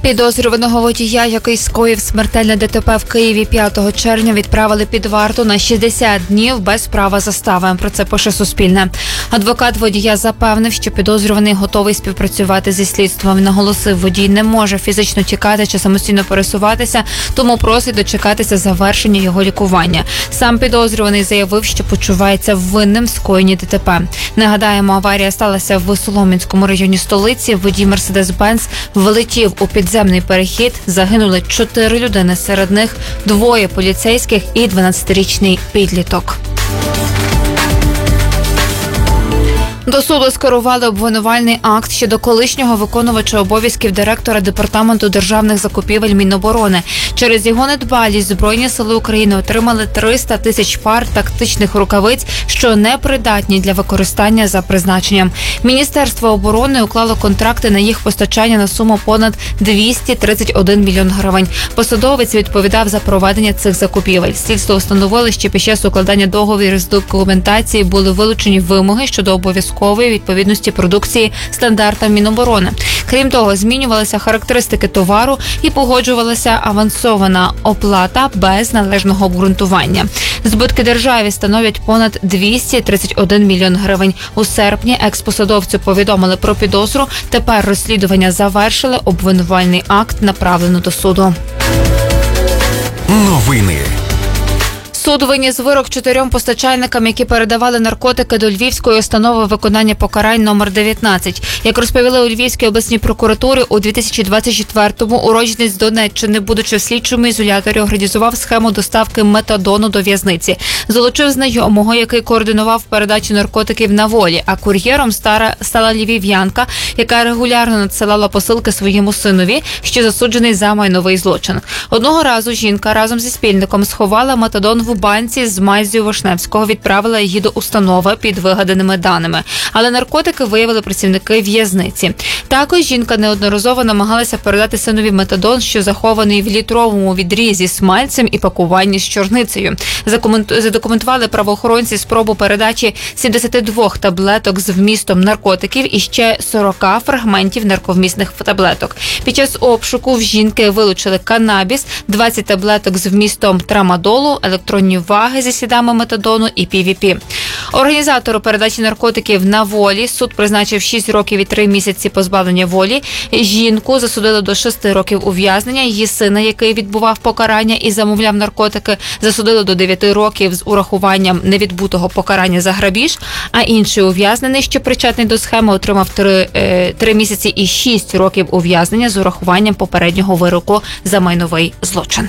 Підозрюваного водія, який скоїв смертельне ДТП в Києві 5 червня, відправили під варту на 60 днів без права застави. Про це пише Суспільне. Адвокат водія запевнив, що підозрюваний готовий співпрацювати зі слідством. Він наголосив, водій не може фізично тікати чи самостійно пересуватися, тому просить дочекатися завершення його лікування. Сам підозрюваний заявив, що почувається винним в скоєнні ДТП. Нагадаємо, аварія сталася в Солом'янському районі столиці. Водій Мерседес-Бенц влетів у підземний перехід. Загинули 4 людини, серед них 2 поліцейських і 12-річний підліток. До суду скерували обвинувальний акт щодо колишнього виконувача обов'язків директора Департаменту державних закупівель Міноборони. Через його недбалість Збройні сили України отримали 300 тисяч пар тактичних рукавиць, що непридатні для використання за призначенням. Міністерство оборони уклало контракти на їх постачання на суму понад 231 мільйон гривень. Посадовець відповідав за проведення цих закупівель. Слідство встановило, що під час укладання договорів з документації були вилучені вимоги щодо обов'язкової відповідності продукції стандартам Міноборони. Крім того, змінювалися характеристики товару і погоджувалася авансована оплата без належного обґрунтування. Збитки державі становлять понад 231 мільйон гривень. У серпні експосадовцю повідомили про підозру. Тепер розслідування завершили, обвинувальний акт направлено до суду. Новини. Суд виніс вирок 4 постачальникам, які передавали наркотики до Львівської установи виконання покарань номер 19. Як розповіли у Львівській обласній прокуратурі, у 2024-му уродженець з Донеччини, будучи в слідчому ізоляторі, організував схему доставки метадону до в'язниці. Залучив знайомого, який координував передачу наркотиків на волі, а кур'єром стала львів'янка, яка регулярно надсилала посилки своєму синові, що засуджений за майновий злочин. Одного разу жінка разом зі спільником сховала метадон в банці з маззю Вишневського, відправила її до установи під вигаданими даними. Але наркотики виявили працівники в'язниці. Також жінка неодноразово намагалася передати синові метадон, що захований в літровому відрізі з смальцем і пакуванні з чорницею. Задокументували правоохоронці спробу передачі 72 таблеток з вмістом наркотиків і ще 40 фрагментів нарковмісних таблеток. Під час обшуку в жінки вилучили канабіс, 20 таблеток з вмістом трамадолу, електронні ваги зі слідами метадону і PVP. Організатору передачі наркотиків на волі суд призначив 6 років і 3 місяці позбавлення волі. Жінку засудили до 6 років ув'язнення. Її сина, який відбував покарання і замовляв наркотики, засудили до 9 років з урахуванням невідбутого покарання за грабіж, а інший ув'язнений, що причетний до схеми, отримав 3 місяці і 6 років ув'язнення з урахуванням попереднього вироку за майновий злочин.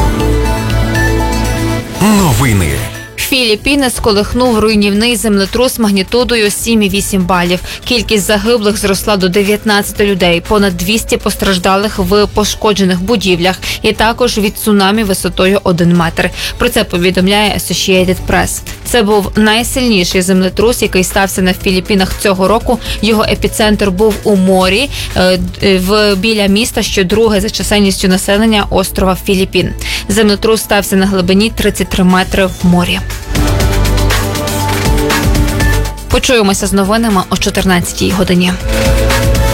Новини. Філіппіни сколихнув руйнівний землетрус магнітудою 7,8 балів. Кількість загиблих зросла до 19 людей, понад 200 постраждалих в пошкоджених будівлях і також від цунамі висотою 1 метр. Про це повідомляє Associated Press. Це був найсильніший землетрус, який стався на Філіппінах цього року. Його епіцентр був у морі, біля міста, що друге за чисельністю населення острова Філіппін. Землетрус стався на глибині 33 метри в морі. Почуємося з новинами о 14-й годині.